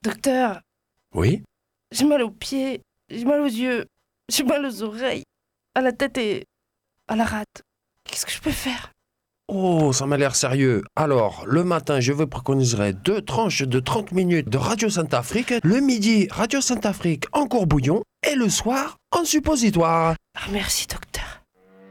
Docteur, Oui? j'ai mal aux pieds, j'ai mal aux yeux, j'ai mal aux oreilles, à la tête et à la rate. Qu'est-ce que je peux faire? Oh, ça m'a l'air sérieux. Alors, le matin, je vous préconiserai 2 tranches de 30 minutes de Radio Sainte-Afrique. Le midi, Radio Sainte-Afrique en courbouillon. Et le soir, en suppositoire. Ah, merci, docteur.